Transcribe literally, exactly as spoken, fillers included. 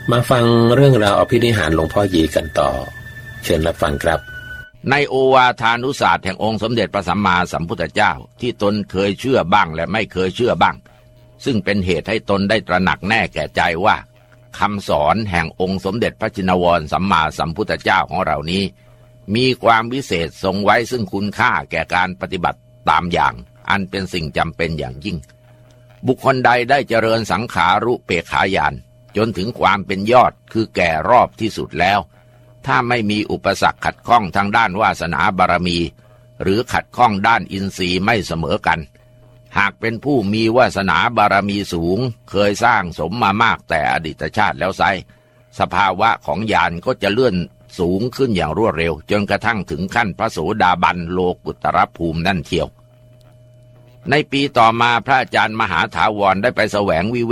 มาฟังเรื่องราวอภินิหารหลวงพ่อยีกันต่อเชิญรับฟังครับในโอวาทานุศาสตร์แห่งองค์สมเด็จพระสัมมาสัมพุทธเจ้าที่ตนเคยเชื่อบ้างและไม่เคยเชื่อบ้างซึ่งเป็นเหตุให้ตนได้ตระหนักแน่แก่ใจว่าคำสอนแห่งองค์สมเด็จพระชินวรสัมมาสัมพุทธเจ้าของเรานี้มีความวิเศษทรงไว้ซึ่งคุณค่าแก่การปฏิบัติตามอย่างอันเป็นสิ่งจำเป็นอย่างยิ่งบุคคลใดได้เจริญสังขารุเปกขาญาณจนถึงความเป็นยอดคือแก่รอบที่สุดแล้วถ้าไม่มีอุปสรรคขัดข้องทางด้านวาสนาบารมีหรือขัดข้องด้านอินทรีย์ไม่เสมอกันหากเป็นผู้มีวาสนาบารมีสูงเคยสร้างสมมามากแต่อดีตชาติแล้วไซสภาวะของญาณก็จะเลื่อนสูงขึ้นอย่างรวดเร็วจนกระทั่งถึงขั้นพระโสดาบันโลกุตรภูมินั่นเทียวในปีต่อมาพระอาจารย์มหาถาวรได้ไปแสวงวิเว